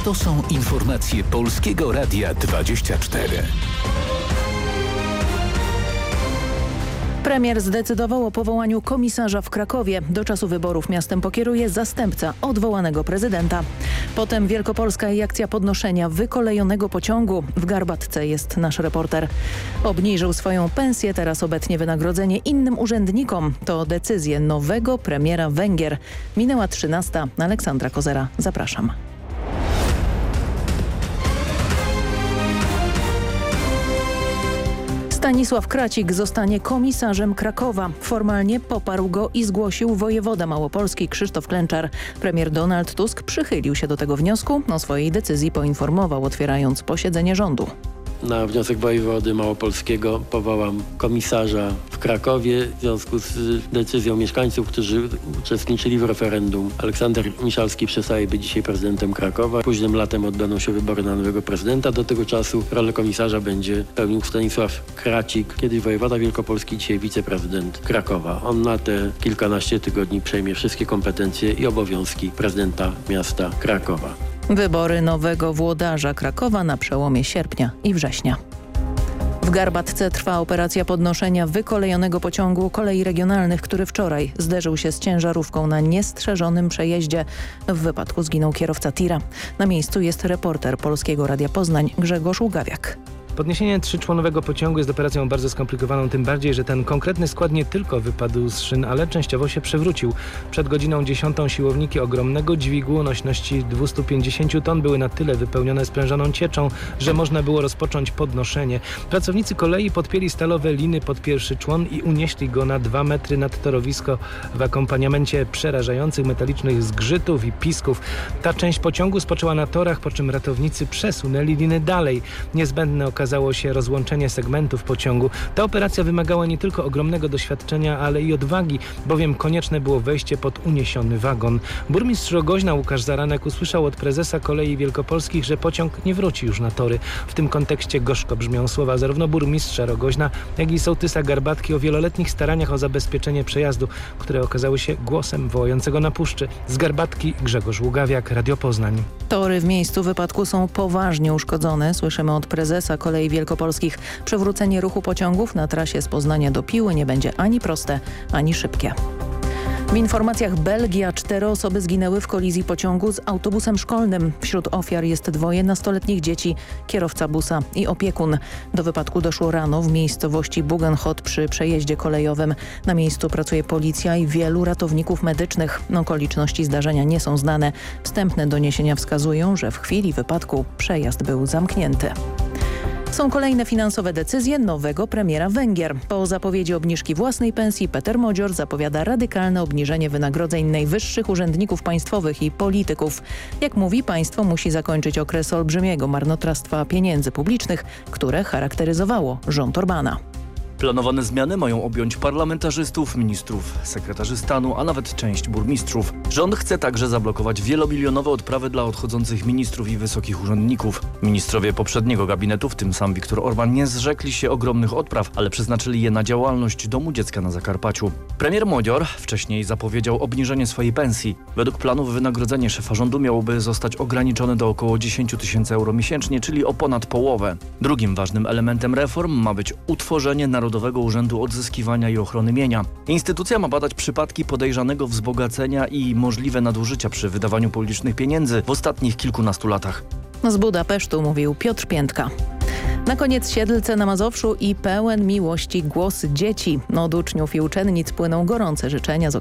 To są informacje Polskiego Radia 24. Premier zdecydował o powołaniu komisarza w Krakowie. Do czasu wyborów miastem pokieruje zastępca odwołanego prezydenta. Potem Wielkopolska i akcja podnoszenia wykolejonego pociągu. W Garbatce jest nasz reporter. Obniżył swoją pensję, teraz obetnie wynagrodzenie innym urzędnikom. To decyzje nowego premiera Węgier. Minęła 13. Aleksandra Kozera. Zapraszam. Stanisław Kracik zostanie komisarzem Krakowa. Formalnie poparł go i zgłosił wojewoda małopolski Krzysztof Klęczar. Premier Donald Tusk przychylił się do tego wniosku. O swojej decyzji poinformował, otwierając posiedzenie rządu. Na wniosek wojewody małopolskiego powołam komisarza w Krakowie w związku z decyzją mieszkańców, którzy uczestniczyli w referendum. Aleksander Miszalski przestaje być dzisiaj prezydentem Krakowa. Późnym latem odbędą się wybory na nowego prezydenta. Do tego czasu rolę komisarza będzie pełnił Stanisław Kracik, kiedyś wojewoda wielkopolski, dzisiaj wiceprezydent Krakowa. On na te kilkanaście tygodni przejmie wszystkie kompetencje i obowiązki prezydenta miasta Krakowa. Wybory nowego włodarza Krakowa na przełomie sierpnia i września. W Garbatce trwa operacja podnoszenia wykolejonego pociągu kolei regionalnych, który wczoraj zderzył się z ciężarówką na niestrzeżonym przejeździe. W wypadku zginął kierowca tira. Na miejscu jest reporter Polskiego Radia Poznań Grzegorz Ługawiak. Podniesienie trzyczłonowego pociągu jest operacją bardzo skomplikowaną, tym bardziej, że ten konkretny skład nie tylko wypadł z szyn, ale częściowo się przewrócił. Przed godziną 10 siłowniki ogromnego dźwigu o nośności 250 ton były na tyle wypełnione sprężoną cieczą, że można było rozpocząć podnoszenie. Pracownicy kolei podpięli stalowe liny pod pierwszy człon i unieśli go na 2 metry nad torowisko w akompaniamencie przerażających metalicznych zgrzytów i pisków. Ta część pociągu spoczęła na torach, po czym ratownicy przesunęli liny dalej. Niezbędne okazało się rozłączenie segmentów pociągu. Ta operacja wymagała nie tylko ogromnego doświadczenia, ale i odwagi, bowiem konieczne było wejście pod uniesiony wagon. Burmistrz Rogoźna Łukasz Zaranek usłyszał od prezesa Kolei Wielkopolskich, że pociąg nie wróci już na tory. W tym kontekście gorzko brzmią słowa zarówno burmistrza Rogoźna, jak i sołtysa Garbatki o wieloletnich staraniach o zabezpieczenie przejazdu, które okazały się głosem wołającego na puszczy. Z Garbatki Grzegorz Ługawiak, Radio Poznań. Tory w miejscu wypadku są poważnie uszkodzone. Słyszymy od prezesa Kolei Wielkopolskich. Przewrócenie ruchu pociągów na trasie z Poznania do Piły nie będzie ani proste, ani szybkie. W informacjach Belgia 4 osoby zginęły w kolizji pociągu z autobusem szkolnym. Wśród ofiar jest 2 nastoletnich dzieci, kierowca busa i opiekun. Do wypadku doszło rano w miejscowości Bugenhot przy przejeździe kolejowym. Na miejscu pracuje policja i wielu ratowników medycznych. Okoliczności zdarzenia nie są znane. Wstępne doniesienia wskazują, że w chwili wypadku przejazd był zamknięty. Są kolejne finansowe decyzje nowego premiera Węgier. Po zapowiedzi obniżki własnej pensji Peter Modzior zapowiada radykalne obniżenie wynagrodzeń najwyższych urzędników państwowych i polityków. Jak mówi, państwo musi zakończyć okres olbrzymiego marnotrawstwa pieniędzy publicznych, które charakteryzowało rząd Orbana. Planowane zmiany mają objąć parlamentarzystów, ministrów, sekretarzy stanu, a nawet część burmistrzów. Rząd chce także zablokować wielomilionowe odprawy dla odchodzących ministrów i wysokich urzędników. Ministrowie poprzedniego gabinetu, w tym sam Viktor Orban, nie zrzekli się ogromnych odpraw, ale przeznaczyli je na działalność Domu Dziecka na Zakarpaciu. Premier Modzior wcześniej zapowiedział obniżenie swojej pensji. Według planów wynagrodzenie szefa rządu miałoby zostać ograniczone do około 10 000 euro miesięcznie, czyli o ponad połowę. Drugim ważnym elementem reform ma być utworzenie Narodowego Urzędu Odzyskiwania i Ochrony Mienia. Instytucja ma badać przypadki podejrzanego wzbogacenia i możliwe nadużycia przy wydawaniu publicznych pieniędzy w ostatnich kilkunastu latach. Z Budapesztu mówił Piotr Piętka. Na koniec Siedlce na Mazowszu i pełen miłości głos dzieci. Od uczniów i uczennic płyną gorące życzenia z